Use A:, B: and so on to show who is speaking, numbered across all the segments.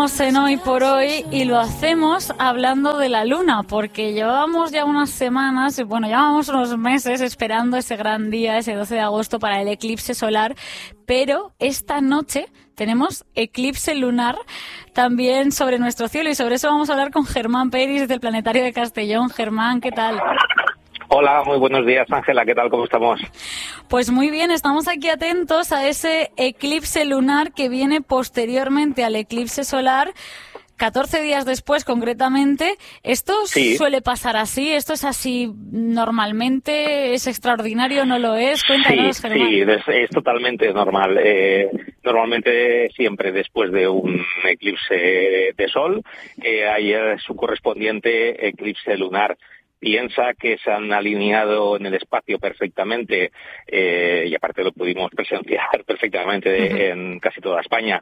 A: estamos en Hoy por Hoy y lo hacemos hablando de la luna, porque llevábamos ya unas semanas, llevamos unos meses esperando ese gran día, ese 12 de agosto para el eclipse solar, pero esta noche tenemos eclipse lunar también sobre nuestro cielo y sobre eso vamos a hablar con Germán Peris del Planetario de Castellón. Germán, ¿qué tal?
B: Hola, muy buenos días, Ángela, ¿qué tal? ¿Cómo estamos?
A: Pues muy bien, estamos aquí atentos a ese eclipse lunar que viene posteriormente al eclipse solar, 14 días después concretamente. ¿Esto suele pasar así? ¿Esto es así normalmente? ¿Es extraordinario? ¿No lo es? Cuéntanos, Germán.
B: Sí, es totalmente normal. Normalmente siempre después de un eclipse de sol hay su correspondiente eclipse lunar. Piensa que se han alineado en el espacio perfectamente, y aparte lo pudimos presenciar perfectamente en casi toda España,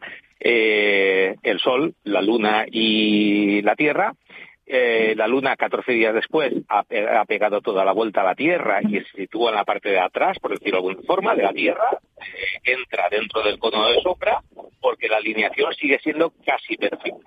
B: el Sol, la Luna y la Tierra. La Luna, 14 días después, ha pegado toda la vuelta a la Tierra y se sitúa en la parte de atrás, por decirlo de alguna forma, de la Tierra. Entra dentro del cono de sombra porque la alineación sigue siendo casi perfecta.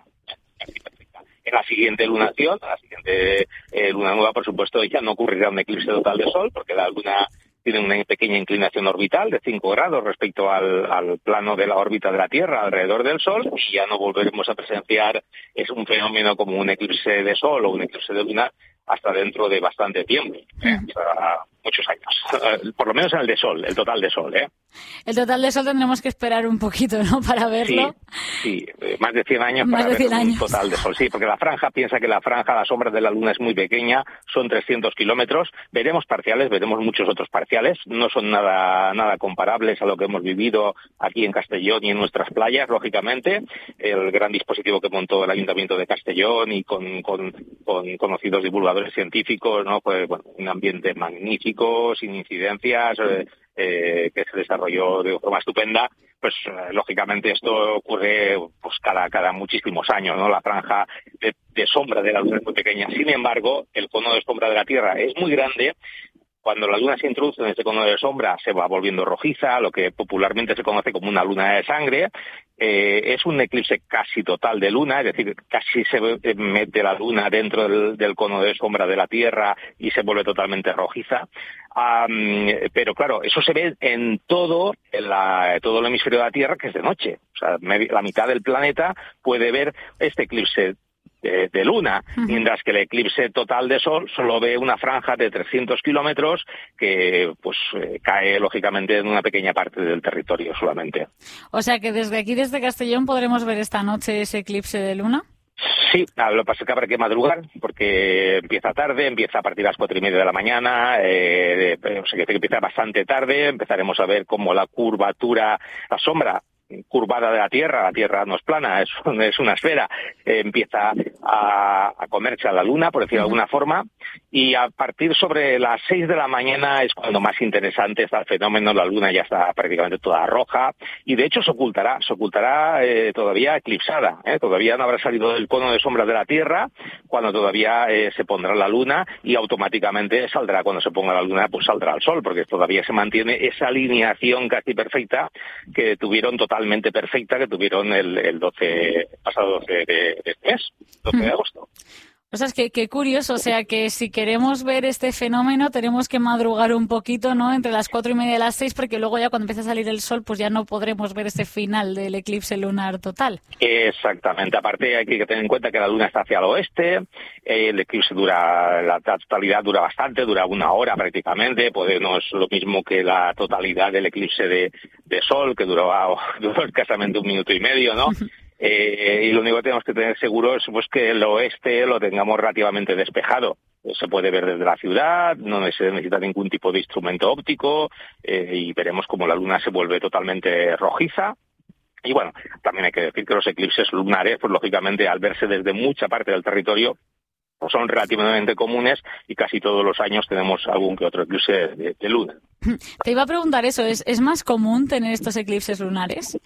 B: En la siguiente lunación, la siguiente luna nueva, por supuesto, ya no ocurrirá un eclipse total de Sol, porque la Luna tiene una pequeña inclinación orbital de 5 grados respecto al plano de la órbita de la Tierra alrededor del Sol, y ya no volveremos a presenciar un fenómeno como un eclipse de Sol o un eclipse de Luna hasta dentro de bastante tiempo, muchos años, por lo menos en el de Sol, el total de Sol,
A: El total de Sol tendremos que esperar un poquito, ¿no?, para verlo.
B: Sí, más de 100 años para ver un total de Sol, sí, porque piensa que la sombra de la Luna es muy pequeña, son 300 kilómetros, veremos parciales, veremos muchos otros parciales, no son nada comparables a lo que hemos vivido aquí en Castellón y en nuestras playas, lógicamente. El gran dispositivo que montó el Ayuntamiento de Castellón y con conocidos divulgadores científicos, ¿no? Pues bueno, un ambiente magnífico, sin incidencias, que se desarrolló de forma estupenda. Pues lógicamente esto ocurre pues cada muchísimos años, ¿no? La franja de sombra de la Luna es muy pequeña. Sin embargo, el cono de sombra de la Tierra es muy grande. Cuando la Luna se introduce en este cono de sombra se va volviendo rojiza, lo que popularmente se conoce como una luna de sangre. Es un eclipse casi total de Luna, es decir, casi se mete la Luna dentro del cono de sombra de la Tierra y se vuelve totalmente rojiza. Pero claro, eso se ve en todo el hemisferio de la Tierra, que es de noche. O sea, la mitad del planeta puede ver este eclipse de Luna, mientras que el eclipse total de Sol solo ve una franja de 300 kilómetros que cae lógicamente en una pequeña parte del territorio solamente.
A: O sea que desde aquí, desde Castellón, podremos ver esta noche ese eclipse de Luna.
B: Sí, lo que pasa es que habrá que madrugar porque empieza tarde, empieza a partir de las 4:30 de la mañana, o sea que empieza bastante tarde. Empezaremos a ver cómo la curvatura, la sombra curvada de la Tierra no es plana, es una esfera, empieza a comerse a la Luna, por decirlo de alguna forma, y a partir sobre las 6 de la mañana es cuando más interesante está el fenómeno. La Luna ya está prácticamente toda roja y de hecho se ocultará todavía eclipsada, todavía no habrá salido del cono de sombra de la Tierra, cuando todavía se pondrá la Luna y automáticamente saldrá, cuando se ponga la Luna, pues saldrá el Sol, porque todavía se mantiene esa alineación casi perfecta que tuvieron totalmente perfecta que tuvieron el pasado 12 de este mes, 12 de agosto.
A: O sea, es que qué curioso, o sea, que si queremos ver este fenómeno tenemos que madrugar un poquito, ¿no?, entre las 4:30 y las 6, porque luego ya cuando empiece a salir el sol, pues ya no podremos ver ese final del eclipse lunar total.
B: Exactamente, aparte hay que tener en cuenta que la Luna está hacia el oeste, el eclipse la totalidad dura bastante, dura 1 hora prácticamente, no es lo mismo que la totalidad del eclipse de Sol, que duró escasamente 1 minuto y medio, ¿no? Y lo único que tenemos que tener seguro es pues que el oeste lo tengamos relativamente despejado. Se puede ver desde la ciudad, no se necesita ningún tipo de instrumento óptico, y veremos cómo la Luna se vuelve totalmente rojiza. Y bueno, también hay que decir que los eclipses lunares, pues lógicamente al verse desde mucha parte del territorio, pues son relativamente comunes y casi todos los años tenemos algún que otro eclipse de Luna.
A: Te iba a preguntar eso, ¿es más común tener estos eclipses lunares?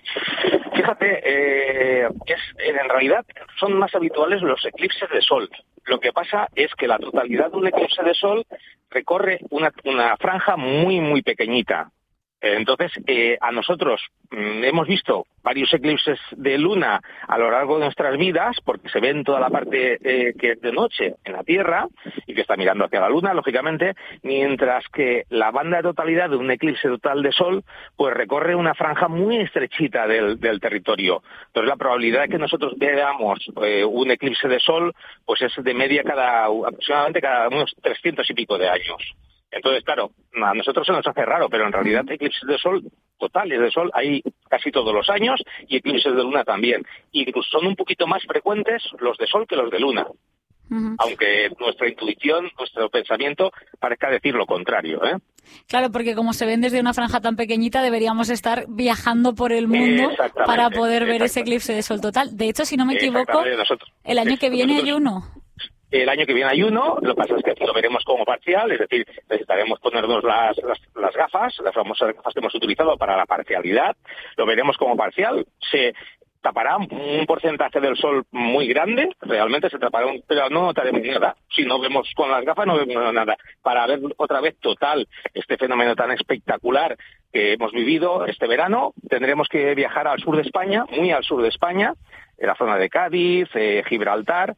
B: Fíjate, en realidad son más habituales los eclipses de Sol. Lo que pasa es que la totalidad de un eclipse de Sol recorre una franja muy, muy pequeñita. Entonces, a nosotros hemos visto varios eclipses de luna a lo largo de nuestras vidas, porque se ve en toda la parte que es de noche en la Tierra y que está mirando hacia la luna, lógicamente, mientras que la banda de totalidad de un eclipse total de sol, pues recorre una franja muy estrechita del territorio. Entonces, la probabilidad de que nosotros veamos un eclipse de sol, pues es de media aproximadamente cada unos 300 y pico de años. Entonces, claro, a nosotros se nos hace raro, pero en realidad eclipses de sol, totales de sol, hay casi todos los años, y eclipses de luna también. Y incluso son un poquito más frecuentes los de sol que los de luna. Aunque nuestra intuición, nuestro pensamiento parezca decir lo contrario, ¿eh?
A: Claro, porque como se ven desde una franja tan pequeñita, deberíamos estar viajando por el mundo para poder ver ese eclipse de sol total. De hecho, si no me equivoco, el año que viene hay uno.
B: El año que viene hay uno, lo que pasa es que aquí lo veremos como parcial, es decir, necesitaremos ponernos las gafas, las famosas gafas que hemos utilizado para la parcialidad, lo veremos como parcial, se tapará un porcentaje del sol muy grande, realmente se tapará, pero no notaremos nada. Si no vemos con las gafas, no vemos nada. Para ver otra vez total este fenómeno tan espectacular que hemos vivido este verano, tendremos que viajar al sur de España, muy al sur de España, en la zona de Cádiz, Gibraltar,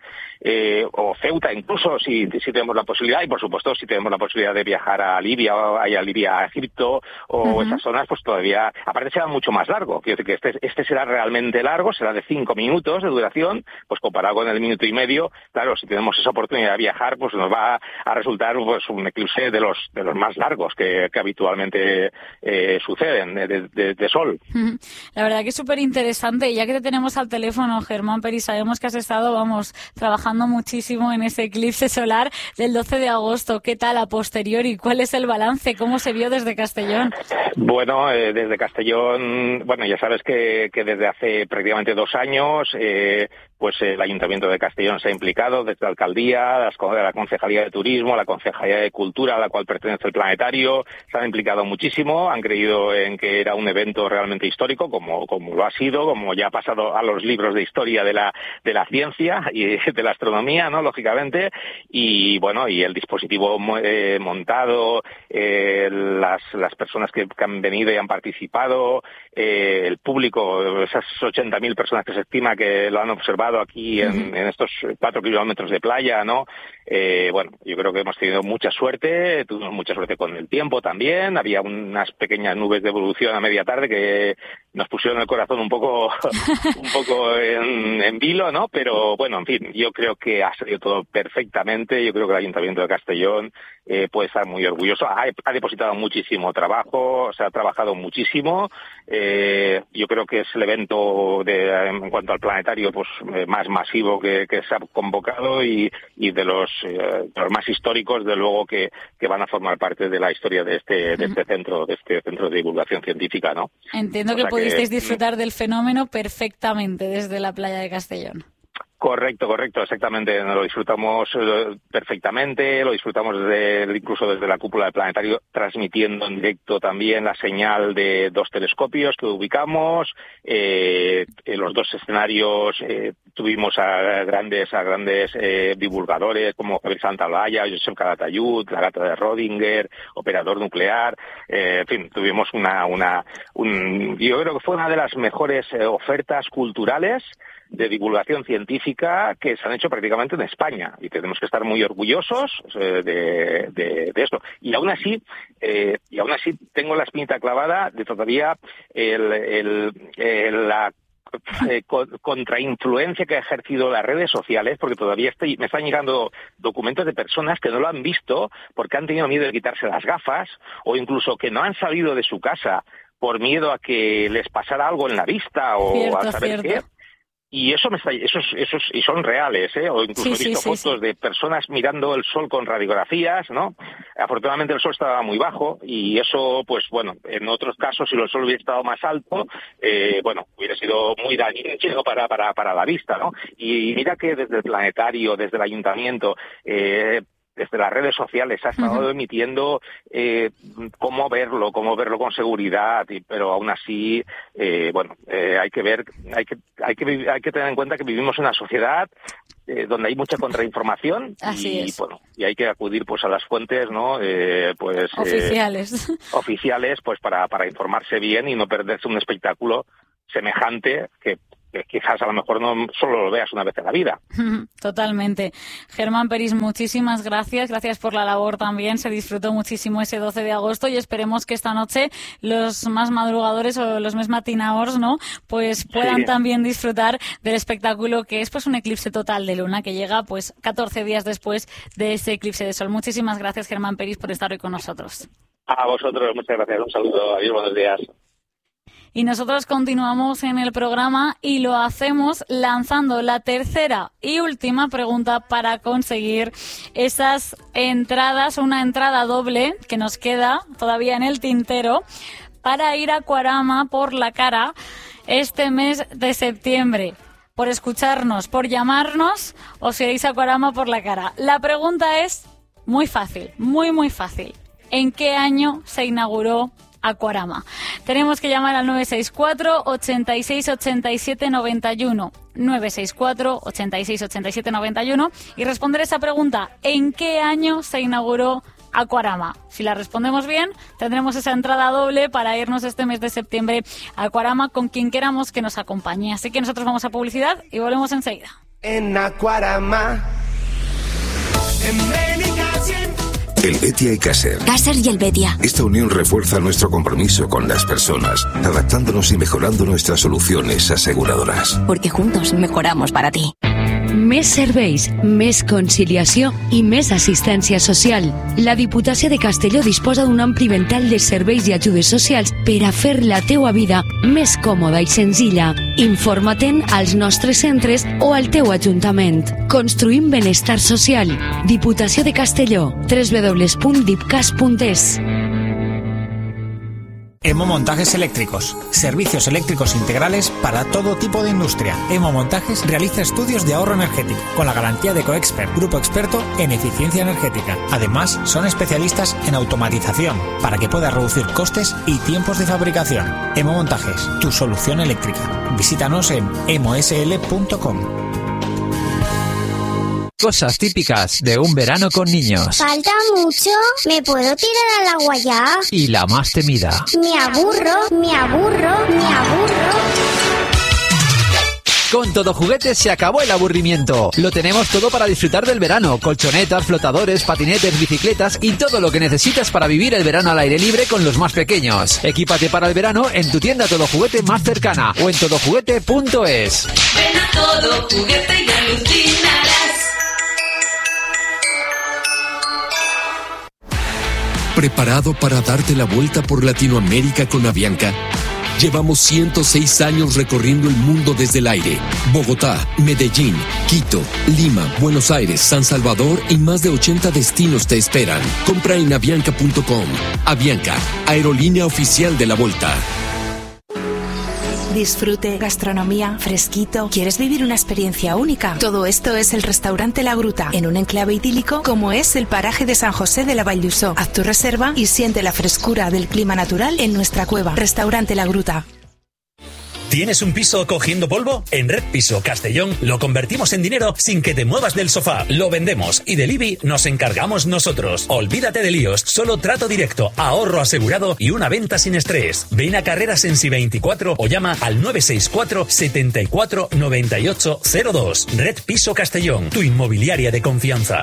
B: o Ceuta incluso, si tenemos la posibilidad, y por supuesto si tenemos la posibilidad de viajar a Libia, a Egipto, o esas zonas, pues todavía, aparte será mucho más largo. Quiero decir que este será realmente largo, será de 5 minutos de duración, pues comparado con el minuto y medio, claro, si tenemos esa oportunidad de viajar, pues nos va a resultar pues un eclipse de los más largos que habitualmente suceden, de sol.
A: La verdad que es súper interesante, ya que te tenemos al teléfono, Germán Peris, sabemos que has estado, trabajando muchísimo en ese eclipse solar del 12 de agosto. ¿Qué tal a posteriori? ¿Cuál es el balance? ¿Cómo se vio desde Castellón?
B: Bueno, desde Castellón, ya sabes que desde hace prácticamente 2 años, pues el Ayuntamiento de Castellón se ha implicado desde la Alcaldía, la Concejalía de Turismo, la Concejalía de Cultura, a la cual pertenece el planetario, se han implicado muchísimo, han creído en que era un evento realmente histórico, como lo ha sido, como ya ha pasado a los libros de historia de la ciencia y de la astronomía, ¿no? Lógicamente, y y el dispositivo montado, las personas que han venido y han participado, el público, esas 80.000 personas que se estima que lo han observado aquí en estos 4 kilómetros de playa, ¿no? Yo creo que hemos tenido mucha suerte, tuvimos mucha suerte con el tiempo también, había unas pequeñas nubes de evolución a media tarde que nos pusieron el corazón un poco en vilo, ¿no? Pero en fin, yo creo que ha salido todo perfectamente, yo creo que el Ayuntamiento de Castellón puede estar muy orgulloso, ha depositado muchísimo trabajo, se ha trabajado muchísimo, yo creo que es el evento en cuanto al planetario pues más masivo que se ha convocado y de los más históricos, de luego que van a formar parte de la historia de este centro de divulgación científica, ¿no?
A: Entiendo que pudisteis disfrutar del fenómeno perfectamente desde la playa de Castellón.
B: Correcto, exactamente. Lo disfrutamos perfectamente, lo disfrutamos incluso desde la cúpula del planetario, transmitiendo en directo también la señal de 2 telescopios que ubicamos. En los 2 escenarios tuvimos a grandes divulgadores como Javier Santaolalla, Josep Calatayud, la gata de Rödinger, operador nuclear. En fin, tuvimos yo creo que fue una de las mejores ofertas culturales de divulgación científica que se han hecho prácticamente en España, y tenemos que estar muy orgullosos de esto. Y aún así tengo la espinita clavada de todavía la contrainfluencia que ha ejercido las redes sociales, porque todavía me están llegando documentos de personas que no lo han visto porque han tenido miedo de quitarse las gafas, o incluso que no han salido de su casa por miedo a que les pasara algo en la vista o a saber qué. Y eso y son reales, o incluso he visto fotos de personas mirando el sol con radiografías, ¿no? Afortunadamente el sol estaba muy bajo y eso, pues en otros casos si el sol hubiera estado más alto, hubiera sido muy dañino para la vista, ¿no? Y mira que desde el planetario, desde el ayuntamiento, desde las redes sociales ha estado emitiendo cómo verlo con seguridad, pero aún así hay que tener en cuenta que vivimos en una sociedad donde hay mucha contrainformación.
A: Así es.
B: Bueno, y hay que acudir pues a las fuentes, ¿no? Oficiales, pues para informarse bien y no perderse un espectáculo semejante que quizás a lo mejor no solo lo veas una vez en la vida.
A: Totalmente. Germán Peris, muchísimas gracias. Gracias por la labor también. Se disfrutó muchísimo ese 12 de agosto y esperemos que esta noche los más madrugadores o los más matinaors, ¿no? Pues puedan también disfrutar del espectáculo que es pues un eclipse total de luna que llega pues 14 días después de ese eclipse de sol. Muchísimas gracias, Germán Peris, por estar hoy con nosotros.
B: A vosotros, muchas gracias. Un saludo. Adiós, buenos días.
A: Y nosotros continuamos en el programa y lo hacemos lanzando la tercera y última pregunta para conseguir esas entradas, una entrada doble que nos queda todavía en el tintero para ir a Aquarama por la cara este mes de septiembre. Por escucharnos, por llamarnos, os iréis a Aquarama por la cara. La pregunta es muy fácil, muy fácil. ¿En qué año se inauguró Aquarama? Tenemos que llamar al 964 86 87 91 964 86 87 91 y responder esa pregunta: ¿en qué año se inauguró Aquarama? Si la respondemos bien, tendremos esa entrada doble para irnos este mes de septiembre a Aquarama con quien queramos que nos acompañe. Así que nosotros vamos a publicidad y volvemos enseguida.
C: En Aquarama, en Benicassim.
D: El Betia y Caser.
E: Caser y el Betia.
D: Esta unión refuerza nuestro compromiso con las personas, adaptándonos y mejorando nuestras soluciones aseguradoras.
E: Porque juntos mejoramos para ti.
F: Més serveis, més conciliació i més assistència social. La Diputació de Castelló disposa d'un ampli ventall de serveis i ajudes socials per a fer la teua vida més còmoda i senzilla. Informa-te'n als nostres centres o al teu ajuntament. Construïm benestar social. Diputació de Castelló. www.dipcas.es.
G: Emo Montajes Eléctricos. Servicios eléctricos integrales para todo tipo de industria. Emo Montajes realiza estudios de ahorro energético con la garantía de Coexpert, grupo experto en eficiencia energética. Además, son especialistas en automatización para que puedas reducir costes y tiempos de fabricación. Emo Montajes, tu solución eléctrica. Visítanos en emosl.com.
H: Cosas típicas de un verano con niños.
I: ¿Falta mucho? ¿Me puedo tirar al agua ya?
H: Y la más temida.
I: Me aburro.
H: Con Todo Juguetes se acabó el aburrimiento. Lo tenemos todo para disfrutar del verano. Colchonetas, flotadores, patinetes, bicicletas y todo lo que necesitas para vivir el verano al aire libre con los más pequeños. Equípate para el verano en tu tienda Todo Juguete más cercana o en todojuguete.es.
J: Ven a Todo Juguete y alucinarás.
K: ¿Preparado para darte la vuelta por Latinoamérica con Avianca? Llevamos 106 años recorriendo el mundo desde el aire. Bogotá, Medellín, Quito, Lima, Buenos Aires, San Salvador y más de 80 destinos te esperan. Compra en avianca.com. Avianca, aerolínea oficial de la Volta.
L: Disfrute, gastronomía, fresquito. ¿Quieres vivir una experiencia única? Todo esto es el restaurante La Gruta, en un enclave idílico como es el paraje de San José de la Vall d'Uixó. Haz tu reserva y siente la frescura del clima natural en nuestra cueva. Restaurante La Gruta.
M: ¿Tienes un piso cogiendo polvo? En Red Piso Castellón lo convertimos en dinero sin que te muevas del sofá. Lo vendemos y del IBI nos encargamos nosotros. Olvídate de líos, solo trato directo, ahorro asegurado y una venta sin estrés. Ven a Carreras en Si24 o llama al 964 74 98 02. Red Piso Castellón, tu inmobiliaria de confianza.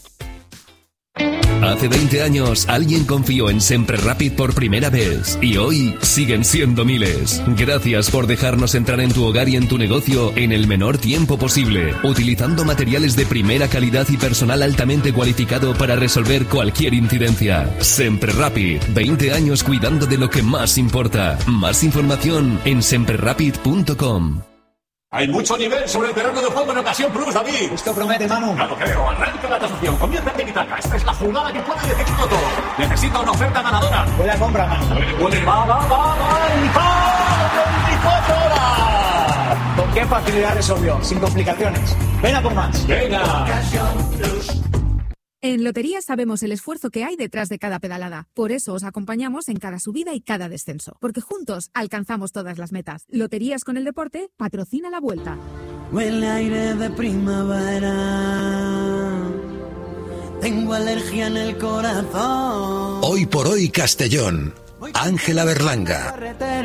N: Hace 20 años alguien confió en Sempre Rapid por primera vez y hoy siguen siendo miles. Gracias por dejarnos entrar en tu hogar y en tu negocio en el menor tiempo posible, utilizando materiales de primera calidad y personal altamente cualificado para resolver cualquier incidencia. Sempre Rapid, 20 años cuidando de lo que más importa. Más información en semprerapid.com.
O: Hay mucho nivel sobre el terreno de juego en Ocasión Plus, David.
P: Esto promete, Manu.
O: Ya lo creo. Arranca la tasación. Comienza en Tiki-Taka. Esta es la jugada que puede decidirlo todo. Necesita una oferta ganadora.
P: Buena compra, Manu.
O: Va. ¡En 24 horas!
P: ¿Con qué facilidad resolvió? Sin complicaciones. Ven a por más.
O: Venga.
P: Ocasión Plus.
Q: En Loterías sabemos el esfuerzo que hay detrás de cada pedalada. Por eso os acompañamos en cada subida y cada descenso. Porque juntos alcanzamos todas las metas. Loterías con el deporte patrocina la Vuelta.
R: Huele aire de primavera. Tengo alergia en el corazón.
S: Hoy por hoy Castellón. Ángela Berlanga.